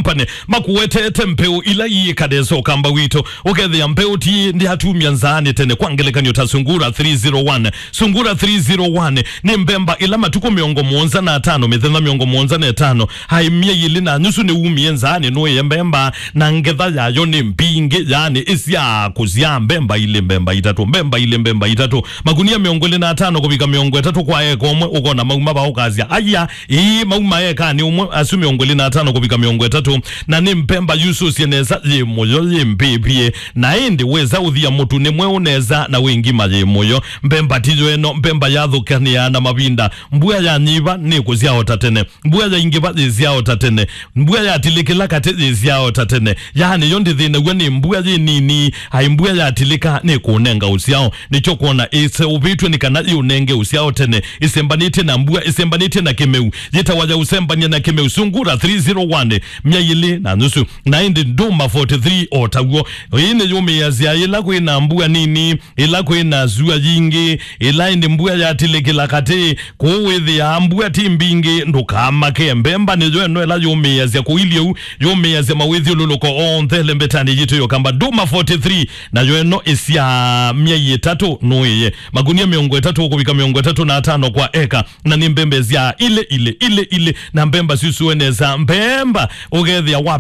company makuwetete mpeu ila yikadeso kamba wito ukethia mpeu ti ndi hatumia nzani tene kwangelekanyo ta Sungura 301 Sungura 301 ni mbemba ila matuko miongo muonza na 5 mithena miongo muonza na 5 haimia yili na nyusu ni umie nzani no ye mbemba na ngetha yayo ni mpinge yani isya kuzia mbemba ile mbemba itatu magunia miongo ile na 5 kubika miongo 3 kwa eko omwe ukona mauma ba ukazia aya mauma eka ni umwe asu miongo ile na 5 kubika miongo 3 na ni mbemba yusu sieneza ye moyo ye mpipie na indi weza uthia mutu ni mwe uneza na wengi maye moyo mbemba tijo eno mbemba yathukania na mabinda mbuya ya nyiba ni kuzia otatene mbuya ya ingiba zia otatene mbuya ya tilikila kate zia otatene yani yondi thine weni mbuya ye nini hai mbuya ya tilika ni kunenga usiao nicho kuona ise ubitwe ni kana unenge usiao tene isembanite na mbuya isembanite na Kimeu yeta waja usembanye na Kimeu Sungura 301 myayili na nusu na indi nduma 43 otawo ine yume ya zia ila kuina mbuya nini ila kuina zua yingi ila indi mbuya ya tilikila kate kuwethi ya mbuya timbingi ndukama kembemba ni joe noela yume ya zia kuilio yume ya zia mawethi ululuko onthele mbetani jitu yokamba nduma 43 na joe no isia miye 3 noye magunia miongo 3 kubika miongo 3 na 5 kwa eka na ni mbembe zia ile na mbemba susueneza mbemba ugethia